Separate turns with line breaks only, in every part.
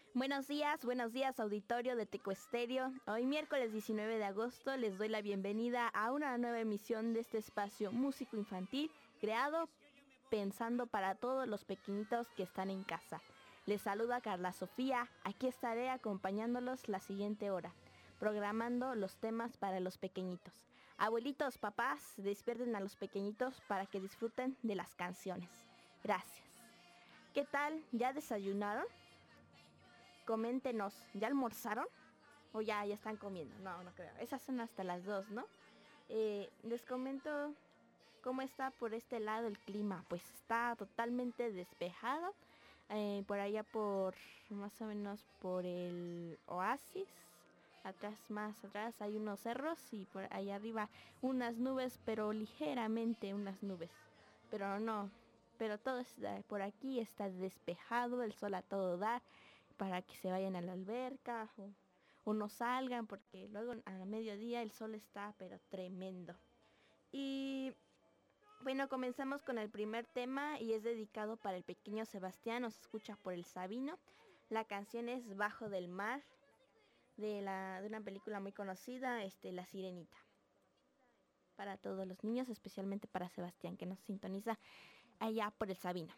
Buenos días auditorio de Teco Estéreo. Hoy miércoles 19 de agosto les doy la bienvenida a una nueva emisión de este espacio músico infantil creado pensando para todos los pequeñitos que están en casa. Les saluda Carla Sofía, aquí estaré acompañándolos la siguiente hora, programando los temas para los pequeñitos. Abuelitos, papás, despierten a los pequeñitos para que disfruten de las canciones. Gracias. ¿Qué tal? ¿Ya desayunaron? Coméntenos, ¿ya almorzaron? ¿O ya están comiendo? No creo. Esas son hasta las 2, ¿no? Les comento cómo está por este lado el clima. Pues está totalmente despejado. Por allá por, más o menos por el oasis. Más atrás hay unos cerros y por allá arriba unas nubes, pero ligeramente unas nubes. Pero no, pero todo está, por aquí está despejado, el sol a todo dar para que se vayan a la alberca o no salgan porque luego a mediodía el sol está pero tremendo. Y bueno, comenzamos con el primer tema y es dedicado para el pequeño Sebastián, nos escucha por el Sabino. La canción es Bajo del Mar de una película muy conocida, La Sirenita. Para todos los niños, especialmente para Sebastián que nos sintoniza allá por el Sabino.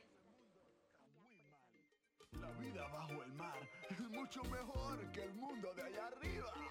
La vida bajo el mar es mucho mejor que el mundo de allá arriba.